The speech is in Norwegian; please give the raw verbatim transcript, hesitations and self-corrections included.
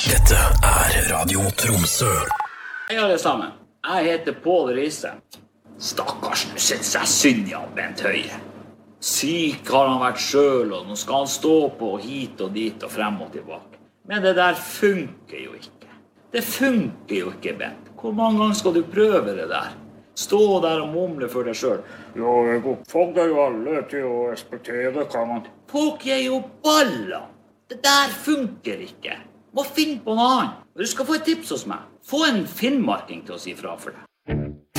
Dette er Radio Tromsø. Hei alle sammen, jeg heter Pål Riise. Stakkars, nu synes jeg synd i han Bent Høie. Syk har han vært selv, og nå skal han stå på hit og dit og frem og tilbake. Men det der funker jo ikke. Det funker jo ikke, Bent. Hvor mange ganger skal du prøve det der? Stå der og mumle for deg selv. Jo, jeg oppfordrer jo alle til å respektere hva man... Folk er jo baller. Det der funker ikke. Må finne på noe annet. Du skal få et tips hos meg. Få en finnmarking til å si fra for deg.